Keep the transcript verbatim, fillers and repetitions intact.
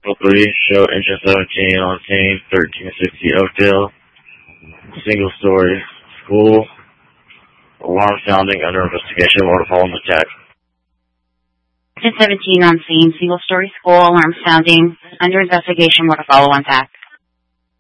three, show engine seventeen on scene, thirteen sixty Oakdale, single story school, alarm sounding, under investigation, more to follow on the text. Engine seventeen on scene, single story school, alarm sounding, under investigation, more to follow on text.